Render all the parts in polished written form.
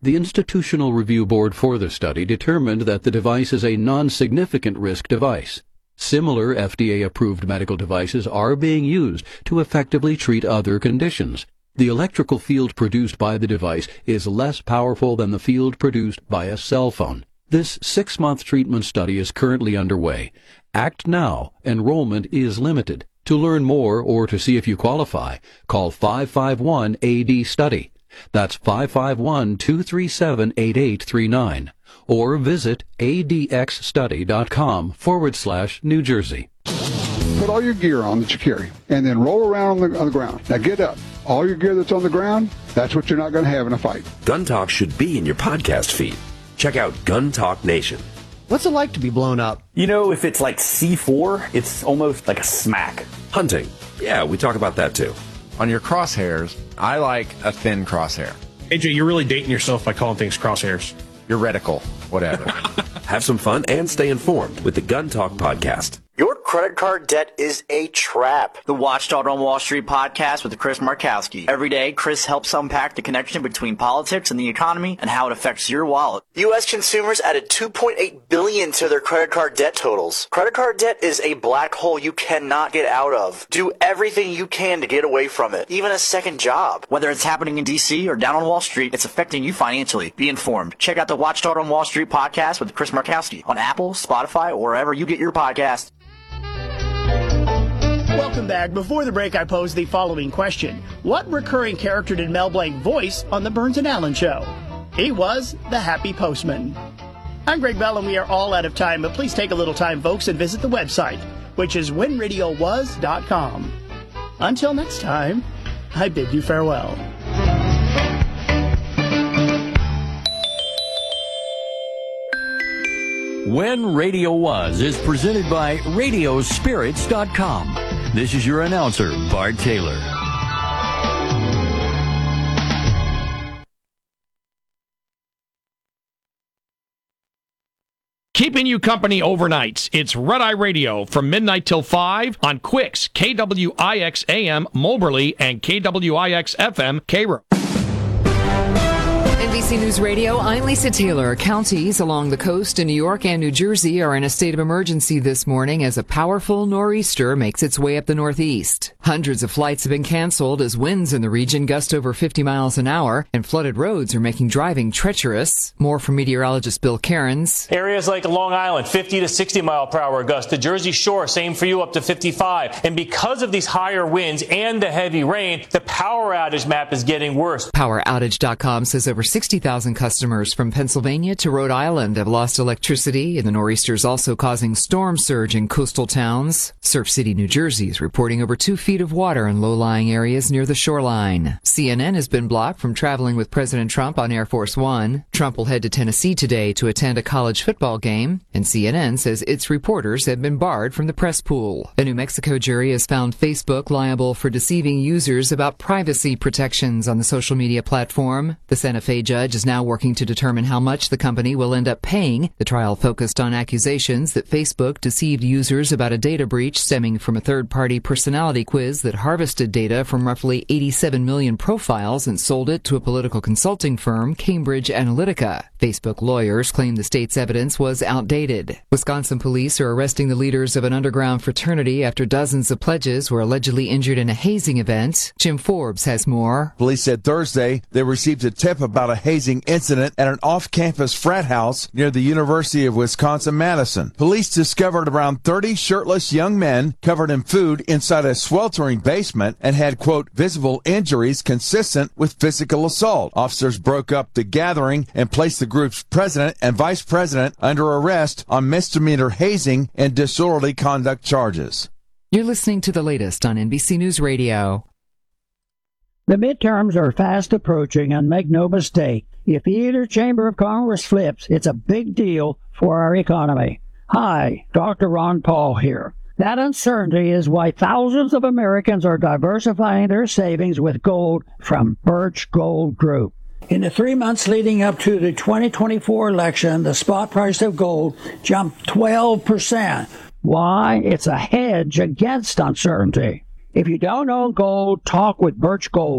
The Institutional Review Board for the study determined that the device is a non-significant risk device. Similar FDA-approved medical devices are being used to effectively treat other conditions. The electrical field produced by the device is less powerful than the field produced by a cell phone. This 6-month treatment study is currently underway. Act now. Enrollment is limited. To learn more or to see if you qualify, call 551-AD-STUDY. That's 551-237-8839. Or visit adxstudy.com/New Jersey. Put all your gear on that you carry, and then roll around on the ground. Now get up. All your gear that's on the ground, that's what you're not going to have in a fight. Gun Talk should be in your podcast feed. Check out Gun Talk Nation. What's it like to be blown up? You know, if it's like C4, it's almost like a smack. Hunting. Yeah, we talk about that too. On your crosshairs, I like a thin crosshair. AJ, you're really dating yourself by calling things crosshairs. Your reticle, whatever. Have some fun and stay informed with the Gun Talk podcast. Your credit card debt is a trap. The Watchdog on Wall Street podcast with Chris Markowski. Every day, Chris helps unpack the connection between politics and the economy and how it affects your wallet. U.S. consumers added $2.8 billion to their credit card debt totals. Credit card debt is a black hole you cannot get out of. Do everything you can to get away from it, even a second job. Whether it's happening in D.C. or down on Wall Street, it's affecting you financially. Be informed. Check out the Watchdog on Wall Street podcast with Chris Markowski on Apple, Spotify, or wherever you get your podcast. Welcome back. Before the break, I posed the following question. What recurring character did Mel Blanc voice on the Burns and Allen Show? He was the Happy Postman. I'm Greg Bell, and we are all out of time, but please take a little time, folks, and visit the website, which is whenradiowas.com. Until next time, I bid you farewell. When Radio Was is presented by Radiospirits.com. This is your announcer, Bart Taylor. Keeping you company overnights. It's Red Eye Radio from midnight till 5 on Quicks, KWIX AM, Moberly, and KWIX FM, Cairo. NBC News Radio, I'm Lisa Taylor. Counties along the coast in New York and New Jersey are in a state of emergency this morning as a powerful nor'easter makes its way up the northeast. Hundreds of flights have been canceled as winds in the region gust over 50 miles an hour, and flooded roads are making driving treacherous. More from meteorologist Bill Cairns. Areas like Long Island, 50 to 60 mile per hour gusts. The Jersey Shore, same for you, up to 55. And because of these higher winds and the heavy rain, the power outage map is getting worse. PowerOutage.com says over 60,000 customers from Pennsylvania to Rhode Island have lost electricity, and the nor'easter is also causing storm surge in coastal towns. Surf City, New Jersey is reporting over 2 feet of water in low-lying areas near the shoreline. CNN has been blocked from traveling with President Trump on Air Force One. Trump will head to Tennessee today to attend a college football game, and CNN says its reporters have been barred from the press pool. A New Mexico jury has found Facebook liable for deceiving users about privacy protections on the social media platform. The Santa Fe judge is now working to determine how much the company will end up paying. The trial focused on accusations that Facebook deceived users about a data breach stemming from a third-party personality quiz that harvested data from roughly 87 million profiles and sold it to a political consulting firm, Cambridge Analytica. Facebook lawyers claim the state's evidence was outdated. Wisconsin police are arresting the leaders of an underground fraternity after dozens of pledges were allegedly injured in a hazing event. Jim Forbes has more. Police said Thursday they received a tip about a hazing incident at an off-campus frat house near the University of Wisconsin-Madison. Police discovered around 30 shirtless young men covered in food inside a sweltering basement and had, quote, visible injuries consistent with physical assault. Officers broke up the gathering and placed the group's president and vice president under arrest on misdemeanor hazing and disorderly conduct charges. You're listening to the latest on NBC News Radio. The midterms are fast approaching, and make no mistake, if either chamber of Congress flips, it's a big deal for our economy. Hi, Dr. Ron Paul here. That uncertainty is why thousands of Americans are diversifying their savings with gold from Birch Gold Group. In the 3 months leading up to the 2024 election, the spot price of gold jumped 12%. Why? It's a hedge against uncertainty. If you don't own gold, talk with Birch Gold.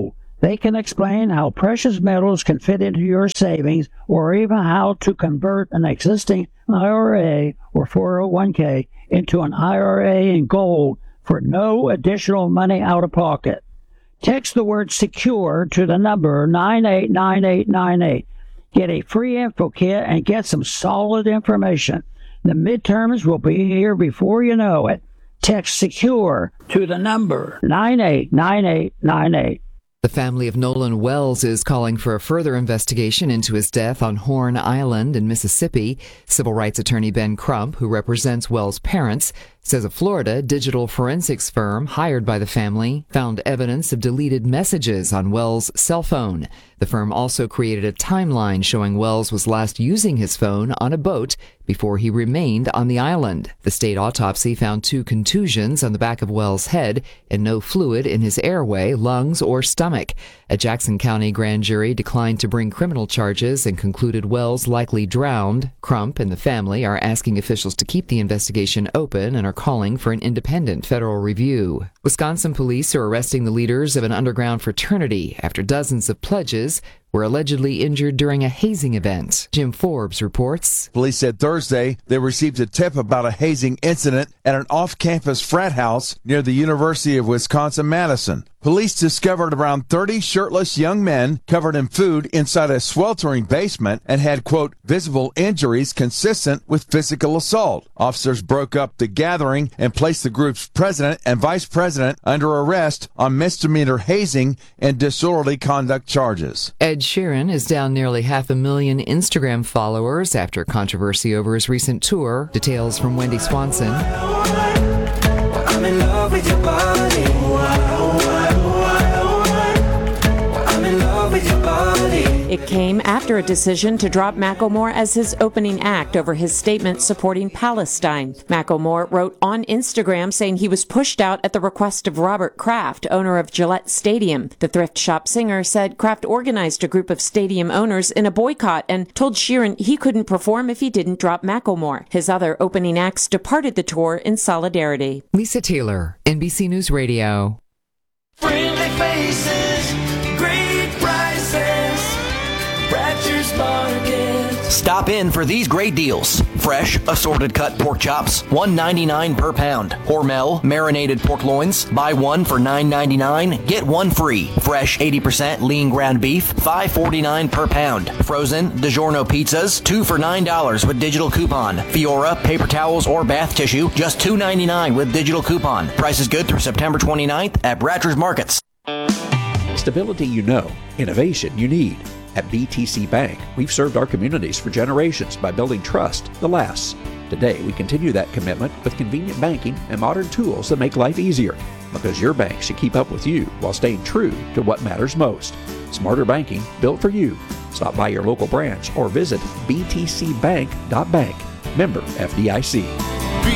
They can explain how precious metals can fit into your savings, or even how to convert an existing IRA or 401k into an IRA in gold for no additional money out of pocket. Text the word SECURE to the number 989898. Get a free info kit and get some solid information. The midterms will be here before you know it. Text SECURE to the number 989898. The family of Nolan Wells is calling for a further investigation into his death on Horn Island in Mississippi. Civil rights attorney Ben Crump, who represents Wells' parents, says a Florida digital forensics firm hired by the family found evidence of deleted messages on Wells' cell phone. The firm also created a timeline showing Wells was last using his phone on a boat before he remained on the island. The state autopsy found 2 contusions on the back of Wells' head and no fluid in his airway, lungs, or stomach. A Jackson County grand jury declined to bring criminal charges and concluded Wells likely drowned. Crump and the family are asking officials to keep the investigation open and are calling for an independent federal review. Wisconsin police are arresting the leaders of an underground fraternity after dozens of pledges were allegedly injured during a hazing event. Jim Forbes reports. Police said Thursday they received a tip about a hazing incident at an off-campus frat house near the University of Wisconsin-Madison. Police discovered around 30 shirtless young men covered in food inside a sweltering basement and had, quote, visible injuries consistent with physical assault. Officers broke up the gathering and placed the group's president and vice president under arrest on misdemeanor hazing and disorderly conduct charges. Ed Sheeran is down nearly 500,000 Instagram followers after controversy over his recent tour. Details from Wendy Swanson. I'm in love with your body. I'm in love with your body. It came after a decision to drop Macklemore as his opening act over his statement supporting Palestine. Macklemore wrote on Instagram saying he was pushed out at the request of Robert Kraft, owner of Gillette Stadium. The thrift shop singer said Kraft organized a group of stadium owners in a boycott and told Sheeran he couldn't perform if he didn't drop Macklemore. His other opening acts departed the tour in solidarity. Lisa Taylor, NBC News Radio. Friendly faces, great prices, Bratcher's Market. Stop in for these great deals. Fresh, assorted cut pork chops, $1.99 per pound. Hormel, marinated pork loins, buy one for $9.99, get one free. Fresh 80% lean ground beef, $5.49 per pound. Frozen DiGiorno pizzas, 2 for $9 with digital coupon. Fiora, paper towels or bath tissue, just $2.99 with digital coupon. Price is good through September 29th at Bratcher's Markets. Stability you know, innovation you need. At BTC Bank, we've served our communities for generations by building trust that lasts. Today, we continue that commitment with convenient banking and modern tools that make life easier, because your bank should keep up with you while staying true to what matters most. Smarter banking built for you. Stop by your local branch or visit btcbank.bank. Member FDIC.